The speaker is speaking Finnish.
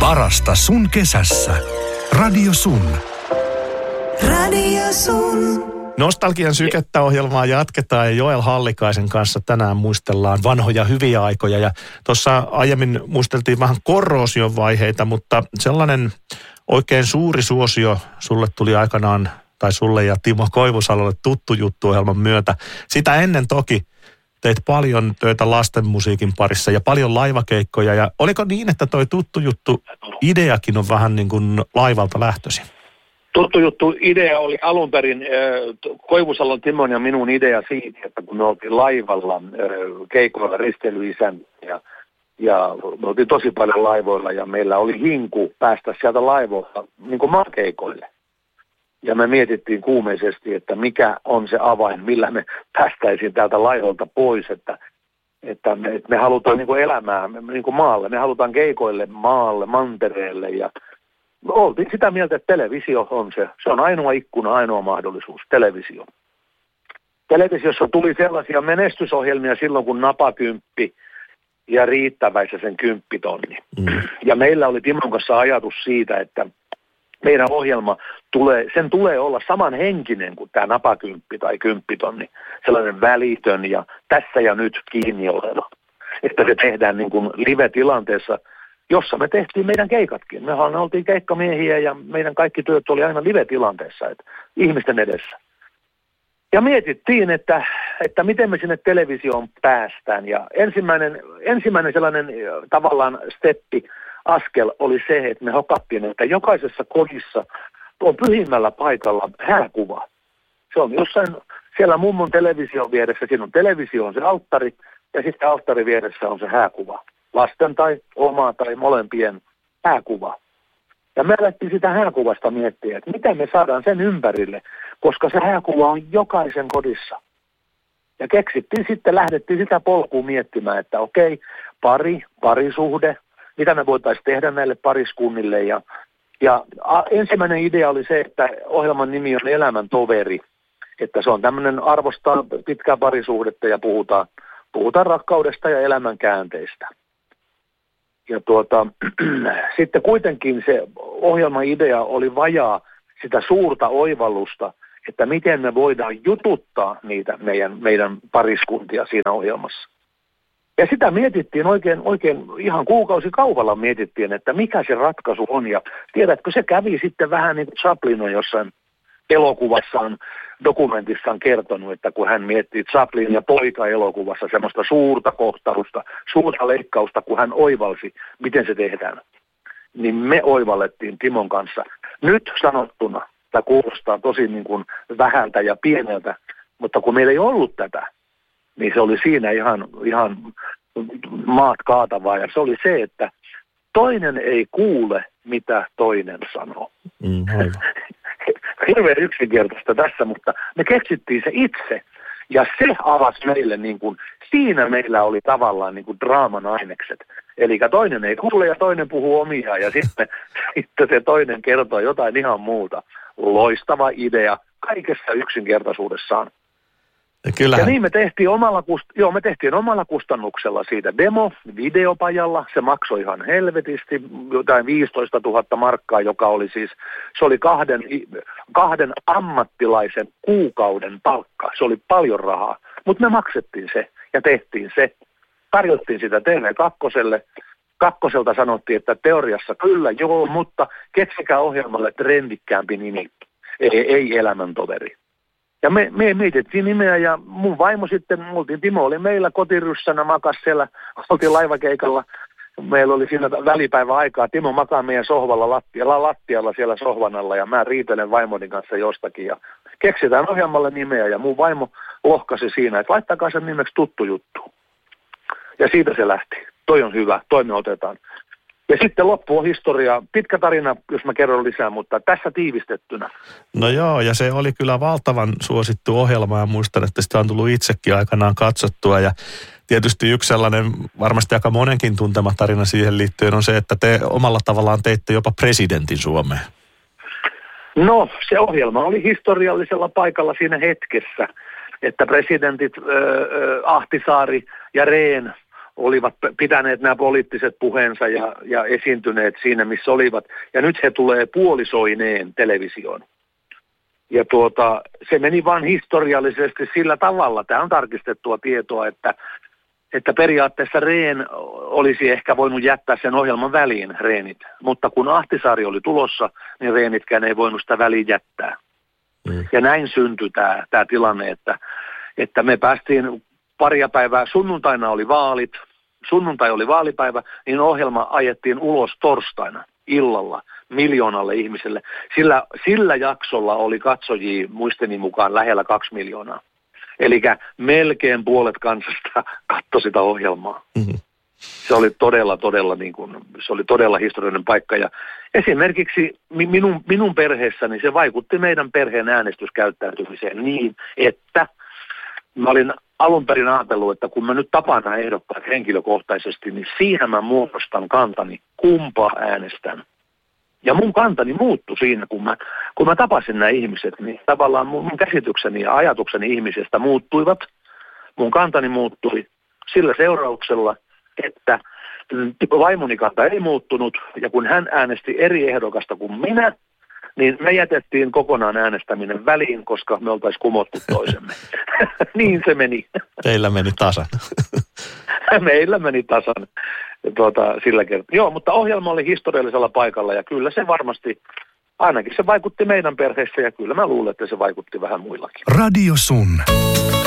Parasta sun kesässä. Radio Sun. Radio Sun. Nostalgian sykettä -ohjelmaa jatketaan ja Joel Hallikaisen kanssa tänään muistellaan vanhoja hyviä aikoja. Ja tuossa aiemmin muisteltiin vähän korroosion vaiheita, mutta sellainen oikein suuri suosio sulle tuli aikanaan, tai sulle ja Timo Koivusalolle tuttu juttu -ohjelman myötä. Sitä ennen toki teit paljon töitä lastenmusiikin parissa ja paljon laivakeikkoja. Ja oliko niin, että toi tuttu juttu ideakin on vähän niin kuin laivalta lähtöisin? Tuttu juttu idea oli alun perin Koivusalon Timon ja minun idea siitä, että kun me oltiin laivalla keikoilla risteilyisän ja me oltiin tosi paljon laivoilla ja meillä oli hinku päästä sieltä laivoilta niin kuin maakeikoille. Ja me mietittiin kuumeisesti, että mikä on se avain, millä me päästäisiin täältä laivoilta pois, että me halutaan niin kuin elämää niin kuin maalle, me halutaan keikoille maalle, mantereelle ja oltiin sitä mieltä, että televisio on se on ainoa ikkuna, ainoa mahdollisuus, televisio. Televisiossa tuli sellaisia menestysohjelmia silloin, kun Napakymppi ja Riittäväisä sen 10 tonni. Ja meillä oli Timon kanssa ajatus siitä, että meidän ohjelma tulee olla samanhenkinen kuin tämä Napakymppi tai 10 tonni, sellainen välitön ja tässä ja nyt kiinni oleva. Että se tehdään niin kuin live-tilanteessa, jossa me tehtiin meidän keikatkin. Mehän oltiin keikkamiehiä ja meidän kaikki työt oli aina live-tilanteessa, että ihmisten edessä. Ja mietittiin, että miten me sinne televisioon päästään. Ja ensimmäinen sellainen tavallaan askel oli se, että me hokattiin, että jokaisessa kodissa on pyhimmällä paikalla hääkuva. Se on jossain siellä mummon television vieressä, siinä on televisio, on se alttari ja sitten alttarin vieressä on se hääkuva. Lasten tai oma tai molempien hääkuva. Ja me alettiin sitä hääkuvasta miettiä, että miten me saadaan sen ympärille, koska se hääkuva on jokaisen kodissa. Ja lähdettiin sitä polkua miettimään, että okei, parisuhde, mitä me voitaisiin tehdä näille pariskunnille. Ja ensimmäinen idea oli se, että ohjelman nimi on Elämän toveri, että se on tämmöinen arvostaa pitkää parisuhdetta ja puhutaan rakkaudesta ja elämän käänteistä. Ja sitten kuitenkin se ohjelman idea oli vajaa sitä suurta oivallusta, että miten me voidaan jututtaa niitä meidän pariskuntia siinä ohjelmassa. Ja sitä mietittiin oikein ihan kuukausikaupalla mietittiin, että mikä se ratkaisu on. Ja tiedätkö, se kävi sitten vähän niin kuin Chaplin on jossain elokuvassaan, dokumentissaan kertonut, että kun hän miettii Chaplin ja poika elokuvassa semmoista suurta kohtausta, suurta leikkausta, kun hän oivalsi, miten se tehdään, niin me oivallettiin Timon kanssa. Nyt sanottuna, tämä kuulostaa tosi niin kuin vähältä ja pieneltä, mutta kun meillä ei ollut tätä, niin se oli siinä ihan maat kaatavaa. Ja se oli se, että toinen ei kuule, mitä toinen sanoo. Hirveän yksinkertaista tässä, mutta me keksittiin se itse. Ja se avasi meille, niin kuin, siinä meillä oli tavallaan niin kuin draaman ainekset. Eli toinen ei kuule ja toinen puhuu omiaan ja sitten se toinen kertoo jotain ihan muuta. Loistava idea kaikessa yksinkertaisuudessaan. Kyllähän. Ja niin me tehtiin omalla kustannuksella siitä demo videopajalla. Se maksoi ihan helvetisti, jotain 15 000 markkaa, joka oli siis, se oli kahden ammattilaisen kuukauden palkka. Se oli paljon rahaa, mutta me maksettiin se ja tehtiin se. Tarjottiin sitä TV2. Kakkoselta sanottiin, että teoriassa kyllä, joo, mutta keksikää ohjelmalle trendikkäämpi nimi, ei Elämän toveri. Ja me mietittiin nimeä ja mun vaimo sitten, Timo oli meillä kotiryssänä, makas siellä, oltiin laivakeikalla. Meillä oli siinä välipäivä aikaa, Timo makaa meidän sohvalla lattialla siellä sohvan alla ja mä riitelen vaimoni kanssa jostakin. Ja keksitään ohjelmalle nimeä ja mun vaimo lohkasi siinä, että laittakaa sen nimeksi Tuttu juttu. Ja siitä se lähti. Toi on hyvä, toi me otetaan. Ja sitten loppu on historia. Pitkä tarina, jos mä kerron lisää, mutta tässä tiivistettynä. No joo, ja se oli kyllä valtavan suosittu ohjelma ja muistan, että sitä on tullut itsekin aikanaan katsottua. Ja tietysti yksi sellainen varmasti aika monenkin tuntema tarina siihen liittyen on se, että te omalla tavallaan teitte jopa presidentin Suomeen. No, se ohjelma oli historiallisella paikalla siinä hetkessä, että presidentit Ahtisaari ja Rehn olivat pitäneet nämä poliittiset puheensa ja esiintyneet siinä, missä olivat. Ja nyt he tulee puolisoineen televisioon. Ja se meni vaan historiallisesti sillä tavalla, tämä on tarkistettua tietoa, että periaatteessa Rehn olisi ehkä voinut jättää sen ohjelman väliin, Rehnit. Mutta kun Ahtisaari oli tulossa, niin Rehnitkään ei voinut sitä väliin jättää. Ja näin syntyi tämä tilanne, että me päästiin paria päivää, sunnuntaina oli vaalit, sunnuntai oli vaalipäivä, niin ohjelma ajettiin ulos torstaina illalla 1 miljoonalle ihmiselle. Sillä jaksolla oli katsojia muisteni mukaan lähellä 2 miljoonaa. Eli melkein puolet kansasta katsoi sitä ohjelmaa. Mm-hmm. Se oli todella se oli todella historiallinen paikka. Ja esimerkiksi minun perheessäni se vaikutti meidän perheen äänestyskäyttäytymiseen niin, että mä olin alun perin ajatellut, että kun mä nyt tapaan nämä ehdokkaat henkilökohtaisesti, niin siinä mä muodostan kantani, kumpaa äänestän. Ja mun kantani muuttui siinä, kun mä tapasin nämä ihmiset, niin tavallaan mun käsitykseni ja ajatukseni ihmisestä muuttuivat. Mun kantani muuttui sillä seurauksella, että vaimoni kanta ei muuttunut, ja kun hän äänesti eri ehdokasta kuin minä, niin me jätettiin kokonaan äänestäminen väliin, koska me oltaisiin kumottu toisemme. Niin se meni. Teillä meni tasan. Meillä meni tasan sillä kertaa. Joo, mutta ohjelma oli historiallisella paikalla ja kyllä se varmasti, ainakin se vaikutti meidän perheessä ja kyllä mä luulen, että se vaikutti vähän muillakin. Radio Sun.